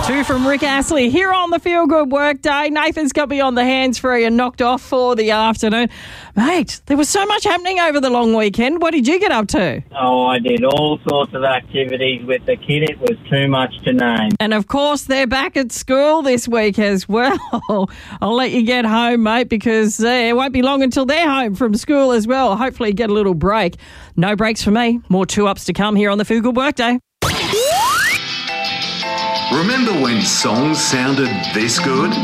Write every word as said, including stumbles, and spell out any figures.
Two from Rick Astley here on the Feel Good Workday. Nathan's got me on the hands-free and knocked off for the afternoon. Mate, there was so much happening over the long weekend. What did you get up to? Oh, I did all sorts of activities with the kid. It was too much to name. And, of course, they're back at school this week as well. I'll let you get home, mate, because uh, it won't be long until they're home from school as well. Hopefully get a little break. No breaks for me. More two-ups to come here on the Feel Good Workday. Remember when songs sounded this good?